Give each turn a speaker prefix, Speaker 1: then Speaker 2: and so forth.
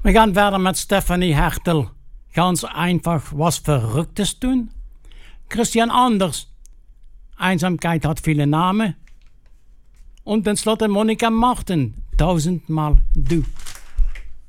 Speaker 1: Wir gehen weiter mit Stefanie Hertel. Ganz einfach was Verrücktes tun. Christian Anders. Einsamkeit hat viele Namen. Und dann Slotte Monika Martin. 1000-mal du.